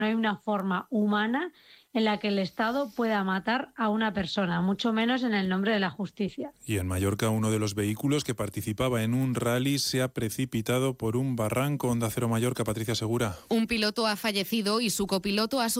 No hay una forma humana en la que el Estado pueda matar a una persona, mucho menos en el nombre de la justicia. Y en Mallorca, uno de los vehículos que participaba en un rally se ha precipitado por un barranco. Onda Cero Mallorca, Patricia Segura. Un piloto ha fallecido y su copiloto ha